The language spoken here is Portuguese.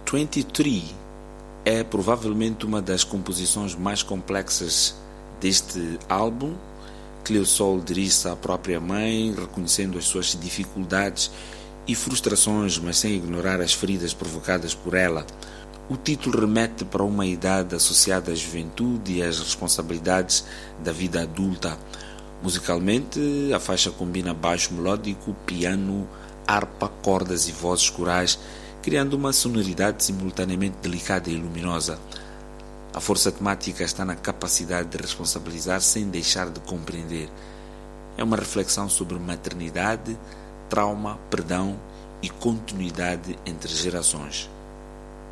23 é provavelmente uma das composições mais complexas deste álbum. Cleo Sol dirige-se à própria mãe, reconhecendo as suas dificuldades e frustrações, mas sem ignorar as feridas provocadas por ela. O título remete para uma idade associada à juventude e às responsabilidades da vida adulta. Musicalmente, a faixa combina baixo melódico, piano, harpa, cordas e vozes corais, criando uma sonoridade simultaneamente delicada e luminosa. A força temática está na capacidade de responsabilizar sem deixar de compreender. É uma reflexão sobre maternidade, trauma, perdão e continuidade entre gerações.